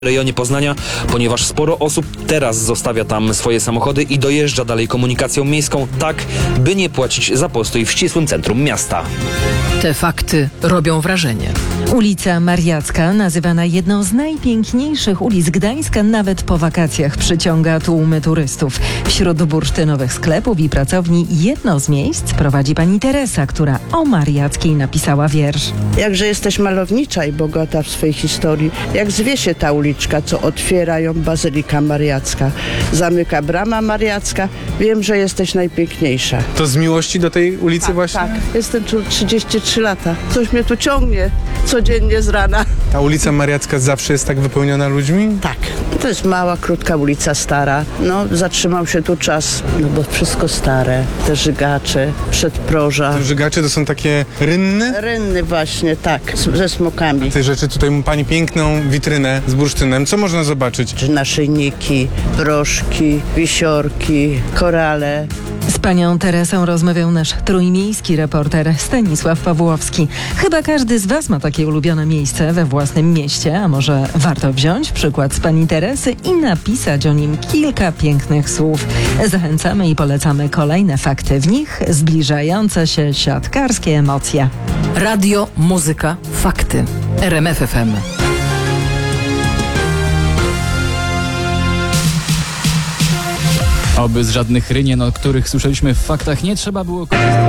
rejonie Poznania, ponieważ sporo osób teraz zostawia tam swoje samochody i dojeżdża dalej komunikacją miejską, tak by nie płacić za postój w ścisłym centrum miasta. Te fakty robią wrażenie. Ulica Mariacka, nazywana jedną z najpiękniejszych ulic Gdańska, nawet po wakacjach przyciąga tłumy turystów. Wśród bursztynowych sklepów i pracowni jedno z miejsc prowadzi pani Teresa, która o Mariackiej napisała wiersz. Jakże jesteś malownicza i bogata w swojej historii. Jak zwie się ta uliczka, co otwiera ją Bazylika Mariacka. Zamyka brama Mariacka. Wiem, że jesteś najpiękniejsza. To z miłości do tej ulicy właśnie? Tak, jestem tu 33 lata. Coś mnie tu ciągnie codziennie z rana. Ta ulica Mariacka zawsze jest tak wypełniona ludźmi? Tak, to jest mała, krótka ulica stara. No, zatrzymał się tu czas, no bo wszystko stare. Te żygacze, przedproża. Żygacze to są takie rynny? Rynny właśnie, tak, ze smokami. Tej rzeczy tutaj ma pani piękną witrynę z bursztynem. Co można zobaczyć? Naszyjniki, broszki, wisiorki, korale. Z panią Teresą rozmawiał nasz trójmiejski reporter Stanisław Pawłowski. Chyba każdy z was ma takie ulubione miejsce we własnym mieście, a może warto wziąć przykład z pani Teresy i napisać o nim kilka pięknych słów. Zachęcamy i polecamy kolejne fakty, w nich zbliżające się siatkarskie emocje. Radio, muzyka, fakty. RMF FM. Oby z żadnych rynien, o których słyszeliśmy w faktach, nie trzeba było korzystać.